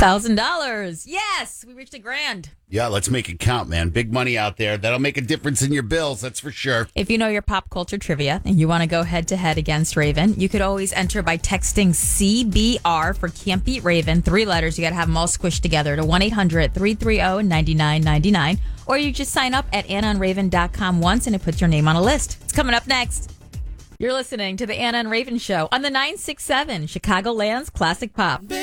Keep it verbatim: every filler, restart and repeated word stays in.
thousand dollars. Yes, we reached a grand. Yeah, let's make it count, man. Big money out there. That'll make a difference in your bills, that's for sure. If you know your pop culture trivia and you want to go head-to-head against Raven, you could always enter by texting C B R for Can't Beat Raven. Three letters. You got to have them all squished together to one eight hundred three three zero nine nine nine nine. Or you just sign up at anna and raven dot com once and it puts your name on a list. It's coming up next. You're listening to the Anna and Raven Show on the nine six seven Chicagoland's Classic Pop.